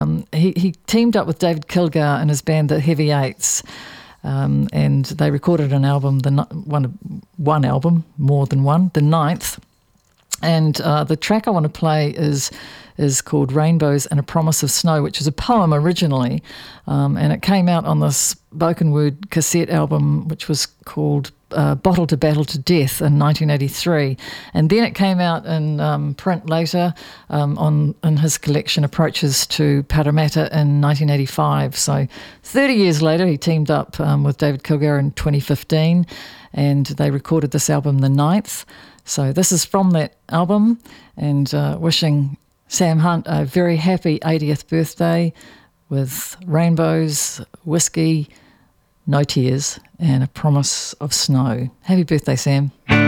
He teamed up with David Kilgour and his band, the Heavy Eights, and they recorded an album, one album, more than one, the ninth. And the track I want to play is called Rainbows and a Promise of Snow, which is a poem originally, and it came out on this spoken word cassette album, which was called Bottle to Battle to Death in 1983. And then it came out in print later in his collection Approaches to Parramatta in 1985. So 30 years later, he teamed up with David Kilgour in 2015, and they recorded this album, The Ninth. So this is from that album, and wishing Sam Hunt a very happy 80th birthday with rainbows, whiskey, no tears, and a promise of snow. Happy birthday, Sam.